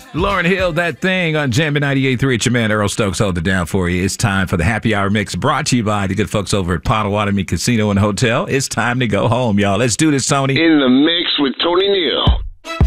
Lauren Hill, that thing on Jammin' 98.3. It's your man, Earl Stokes, hold it down for you. It's time for the Happy Hour Mix, brought to you by the good folks over at Potawatomi Casino and Hotel. It's time to go home, y'all. Let's do this, Tony. In the mix with Tony Neal.